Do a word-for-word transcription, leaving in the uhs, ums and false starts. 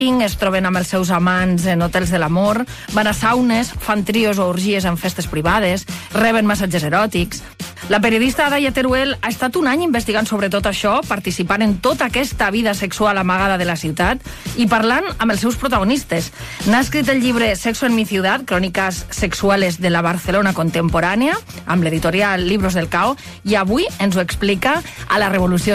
es troben amb els seus amants en hotels de l'amor, van a saunes, fan trios o orgies en festes privades, reben massatges eròtics. La periodista Adaia Teruel ha estat un any investigant sobre tot això, participant en tota aquesta vida sexual amagada de la ciutat i parlant amb els seus protagonistes. N'ha escrit el llibre Sexo en mi ciudad, cròniques sexuales de la Barcelona contemporània, amb l'editorial Libros del Cao, i avui ens ho explica a la Revolució